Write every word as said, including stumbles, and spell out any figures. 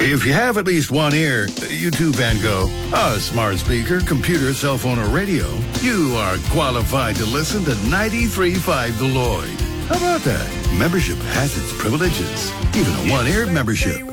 If you have at least one ear, YouTube Van Gogh, a smart speaker, computer, cell phone, or radio, you are qualified to listen to ninety-three point five The Lloyd. How about that? Membership has its privileges, even a one-ear membership.